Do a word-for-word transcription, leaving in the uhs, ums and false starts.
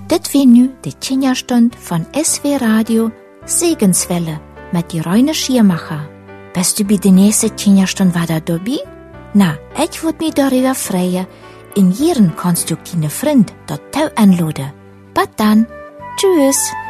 Dit wie nu de Tjenjastund van S W Radio Segenswelle met die Reine Schiermacher. Bist du bei der nächsten Tjenjastund wieder dabei? Na, ich würd mich darüber freuen. In jeden kannst du deine Freund dort anladen. Bis dann. Tschüss.